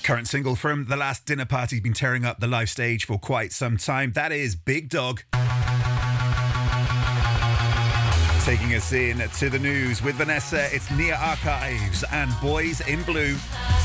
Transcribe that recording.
Current single from The Last Dinner Party's been tearing up the live stage for quite some time. That is Big Dog. Taking us in to the news with Vanessa, it's Nia Archives and Boys in Blue.